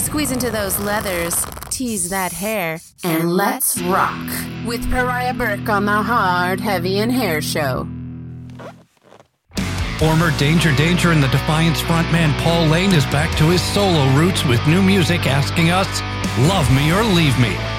Squeeze into those leathers, tease that hair, and let's rock with Pariah Burke on the Hard, Heavy, and Hair Show. Former Danger Danger and the Defiance frontman Paul Lane is back to his solo roots with new music asking us, love me or leave me.